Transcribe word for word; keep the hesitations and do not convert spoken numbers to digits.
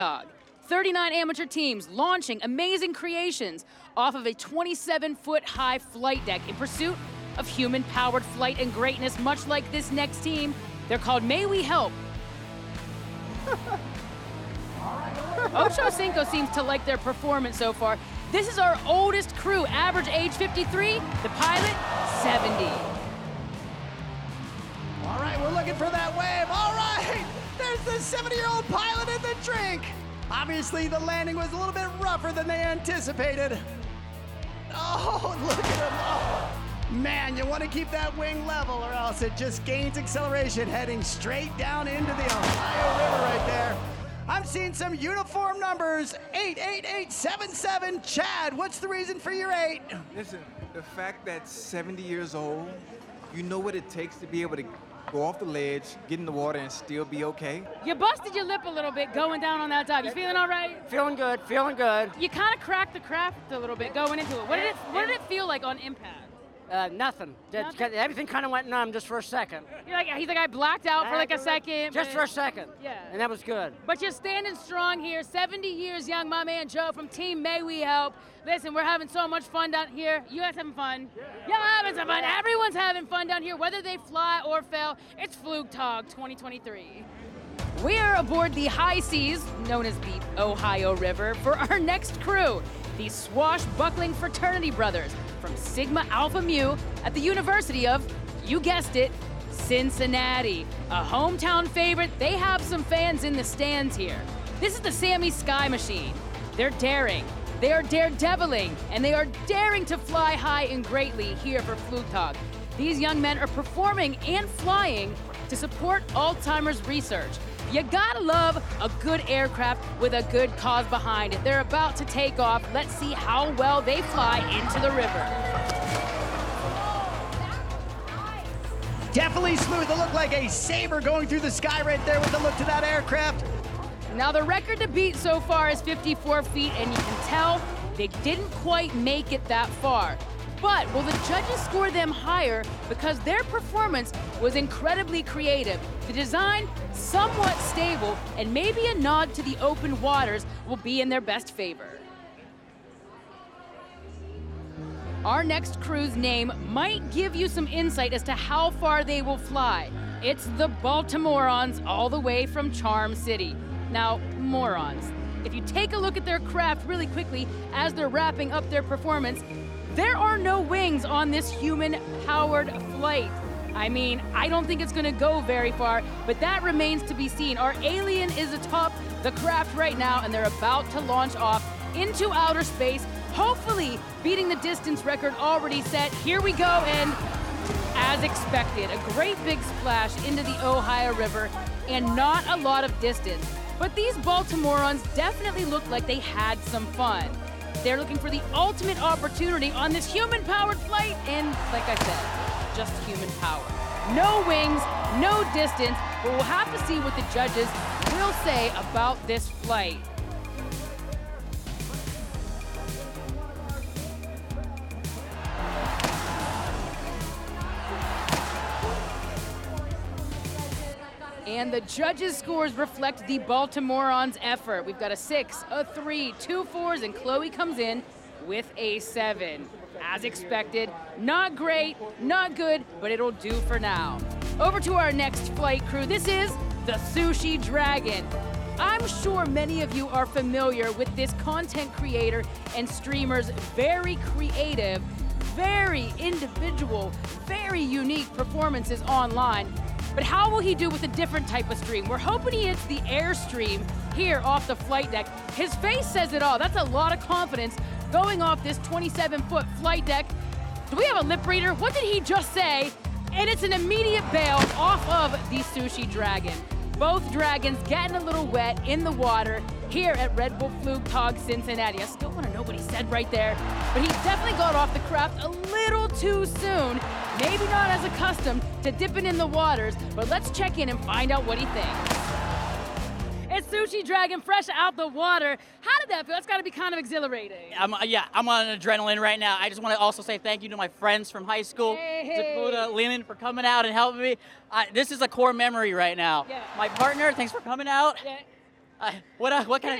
Dog. thirty-nine amateur teams launching amazing creations off of a twenty-seven foot high flight deck in pursuit of human-powered flight and greatness, much like this next team. They're called May We Help. Ocho Cinco seems to like their performance so far. This is our oldest crew, average age fifty-three, the pilot, seventy. All right, we're looking for that wave. All right, there's the seventy-year-old pilot in the drink. Obviously, the landing was a little bit rougher than they anticipated. Oh, look at him. Oh. Man, you want to keep that wing level or else it just gains acceleration heading straight down into the Ohio River right there. I'm seeing some uniform numbers, eight eight eight seven seven. Chad, what's the reason for your eight? Listen, the fact that seventy years old, you know what it takes to be able to go off the ledge, get in the water, and still be okay? You busted your lip a little bit going down on that dive. You feeling all right? Feeling good, feeling good. You kind of cracked the craft a little bit going into it. What did it, what did it feel like on impact? Uh, nothing. Just- Nothing? Everything kind of went numb just for a second. You're like, he's like, I blacked out for like a second. Just but- for a second. Yeah. And that was good. But you're standing strong here, seventy years young, my man Joe from Team May We Help. Listen, we're having so much fun down here. You guys having fun? Y'all having some fun. Everyone's having fun down here, whether they fly or fail. It's Flugtag twenty twenty-three. We are aboard the high seas, known as the Ohio River, for our next crew, the swashbuckling fraternity brothers from Sigma Alpha Mu at the University of, you guessed it, Cincinnati. A hometown favorite, they have some fans in the stands here. This is the Sammy Sky Machine. They're daring, they are daredeviling, and they are daring to fly high and greatly here for Flugtag. These young men are performing and flying to support Alzheimer's research. You gotta love a good aircraft with a good cause behind it. They're about to take off. Let's see how well they fly into the river. Definitely smooth. It looked like a saber going through the sky right there with the look to that aircraft. Now the record to beat so far is fifty-four feet, and you can tell they didn't quite make it that far. But will the judges score them higher because their performance was incredibly creative? The design, somewhat stable, and maybe a nod to the open waters will be in their best favor. Our next crew's name might give you some insight as to how far they will fly. It's the Baltimoreans, all the way from Charm City. Now, morons, if you take a look at their craft really quickly as they're wrapping up their performance, there are no wings on this human-powered flight. I mean, I don't think it's gonna go very far, but that remains to be seen. Our alien is atop the craft right now, and they're about to launch off into outer space, hopefully beating the distance record already set. Here we go, and as expected, a great big splash into the Ohio River, and not a lot of distance. But these Baltimoreans definitely look like they had some fun. They're looking for the ultimate opportunity on this human-powered flight, and like I said, just human power. No wings, no distance, but we'll have to see what the judges will say about this flight. And the judges' scores reflect the Baltimoreans' effort. We've got a six, a three, two fours, and Chloe comes in with a seven. As expected, not great, not good, but it'll do for now. Over to our next flight crew. This is the Sushi Dragon. I'm sure many of you are familiar with this content creator and streamer's very creative, very individual, very unique performances online. But how will he do with a different type of stream? We're hoping he hits the Airstream here off the flight deck. His face says it all. That's a lot of confidence going off this twenty-seven foot flight deck. Do we have a lip reader? What did he just say? And it's an immediate bail off of the Sushi Dragon. Both dragons getting a little wet in the water here at Red Bull Flugtag Cincinnati. I still want to know what he said right there, but he definitely got off the craft a little too soon. Maybe not as accustomed to dipping in the waters, but let's check in and find out what he thinks. It's Sushi Dragon fresh out the water. How did that feel? That's got to be kind of exhilarating. I'm, yeah, I'm on adrenaline right now. I just want to also say thank you to my friends from high school, Hey, hey. Dakota, Linen, for coming out and helping me. I, this is a core memory right now. Yeah. My partner, thanks for coming out. Yeah. I, what, uh, what can I